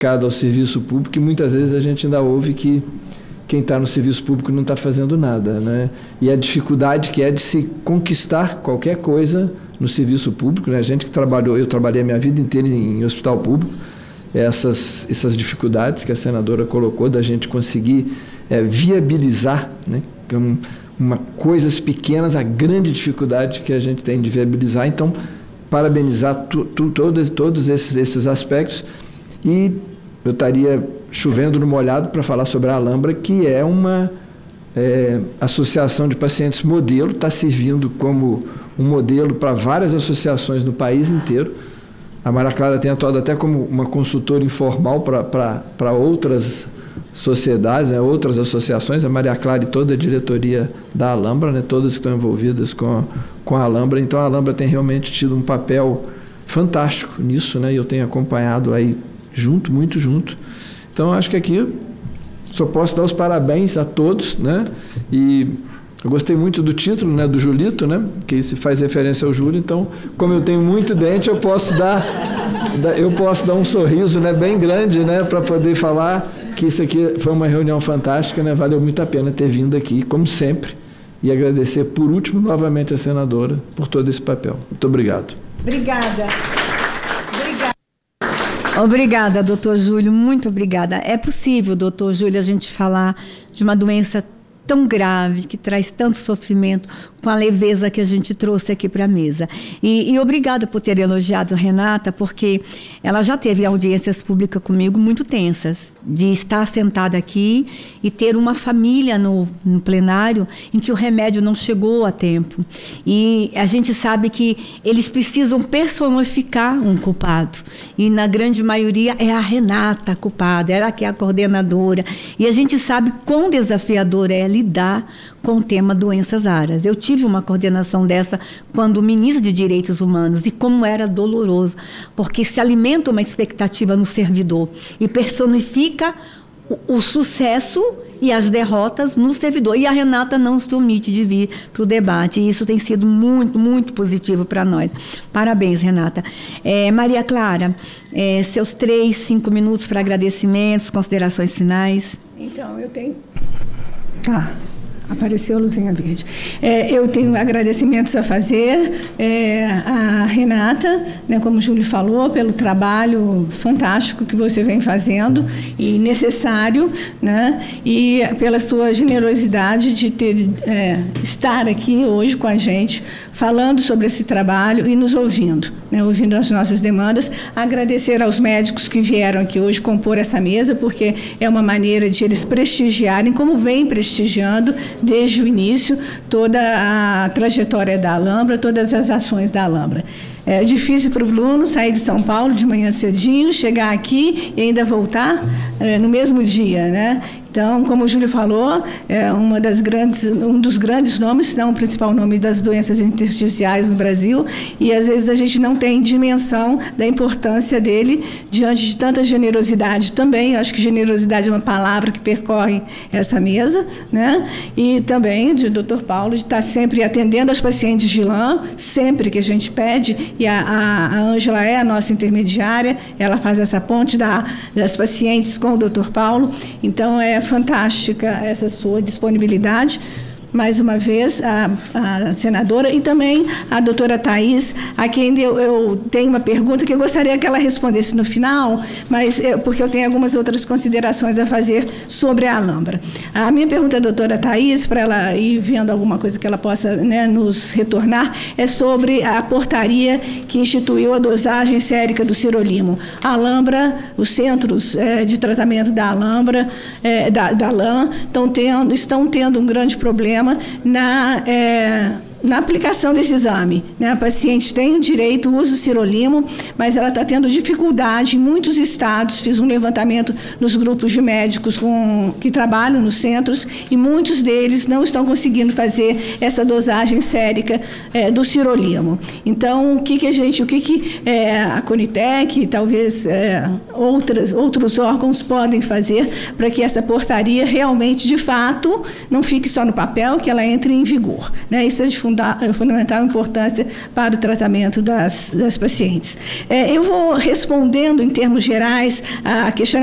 ao serviço público, e muitas vezes a gente ainda ouve que quem está no serviço público não está fazendo nada, né? E a dificuldade que é de se conquistar qualquer coisa no serviço público, né? A gente que trabalhou, eu trabalhei a minha vida inteira em hospital público, essas dificuldades que a senadora colocou da gente conseguir viabilizar, né? Coisas pequenas, a grande dificuldade que a gente tem de viabilizar. Então, parabenizar todos esses aspectos. E eu estaria chovendo no molhado para falar sobre a Alhambra, que é uma associação de pacientes modelo, está servindo como um modelo para várias associações no país inteiro. A Maria Clara tem atuado até como uma consultora informal para outras sociedades, né, outras associações. A Maria Clara e toda a diretoria da Alhambra, né, todas que estão envolvidas com a Alhambra. Então, a Alhambra tem realmente tido um papel fantástico nisso, né, e eu tenho acompanhado aí muito junto. Então, acho que aqui só posso dar os parabéns a todos, né, e eu gostei muito do título, né, do Julito, né, que se faz referência ao Júlio. Então, como eu tenho muito dente, eu posso dar um sorriso, né, bem grande, né, para poder falar que isso aqui foi uma reunião fantástica, né, valeu muito a pena ter vindo aqui, como sempre, e agradecer por último novamente a senadora por todo esse papel. Muito obrigado. Obrigada, doutor Júlio, muito obrigada. É possível, doutor Júlio, a gente falar de uma doença tão grave, que traz tanto sofrimento, com a leveza que a gente trouxe aqui para a mesa. E obrigada por ter elogiado a Renata, porque ela já teve audiências públicas comigo muito tensas, de estar sentada aqui e ter uma família no plenário em que o remédio não chegou a tempo. E a gente sabe que eles precisam personificar um culpado. E na grande maioria é a Renata a culpada, ela que é a coordenadora. E a gente sabe quão desafiador é lidar com o tema doenças raras. Eu tive uma coordenação dessa quando ministra de Direitos Humanos, e como era doloroso, porque se alimenta uma expectativa no servidor e personifica o sucesso e as derrotas no servidor. E a Renata não se omite de vir para o debate, e isso tem sido muito positivo para nós. Parabéns, Renata. Maria Clara, seus 5 minutos para agradecimentos, considerações finais. Então, eu tenho... Apareceu a luzinha verde. Eu tenho agradecimentos a fazer à Renata, né, como o Júlio falou, pelo trabalho fantástico que você vem fazendo e necessário, né, e pela sua generosidade de estar aqui hoje com a gente, falando sobre esse trabalho e nos ouvindo, né, ouvindo as nossas demandas. Agradecer aos médicos que vieram aqui hoje compor essa mesa, porque é uma maneira de eles prestigiarem, como vem prestigiando desde o início toda a trajetória da Alhambra, todas as ações da Alhambra. É difícil para o Bruno sair de São Paulo de manhã cedinho, chegar aqui e ainda voltar no mesmo dia, né? Então, como o Júlio falou, é um dos grandes nomes, se não o principal nome das doenças intersticiais no Brasil, e às vezes a gente não tem dimensão da importância dele diante de tanta generosidade também. Eu acho que generosidade é uma palavra que percorre essa mesa, né? E também do Dr. Paulo, de estar sempre atendendo as pacientes de LAM, sempre que a gente pede, e a Ângela é a nossa intermediária, ela faz essa ponte das pacientes com o Dr. Paulo. Então, é fantástica essa sua disponibilidade. Mais uma vez, a senadora, e também a doutora Thais, a quem eu tenho uma pergunta que eu gostaria que ela respondesse no final, mas porque eu tenho algumas outras considerações a fazer sobre a Alhambra. A minha pergunta à doutora Thais, para ela ir vendo alguma coisa que ela possa, né, nos retornar, é sobre a portaria que instituiu a dosagem sérica do sirolimo. A Alhambra, os centros de tratamento da Alhambra, da LAM, estão tendo um grande problema na aplicação desse exame, né? A paciente tem o direito, usa o sirolimo, mas ela está tendo dificuldade em muitos estados. Fiz um levantamento nos grupos de médicos que trabalham nos centros, e muitos deles não estão conseguindo fazer essa dosagem sérica do sirolimo. Então, o que a Conitec, talvez outros órgãos podem fazer para que essa portaria realmente, de fato, não fique só no papel, que ela entre em vigor, né? Isso é de fundamental fundamental importância para o tratamento das pacientes. Eu vou respondendo em termos gerais a questionamento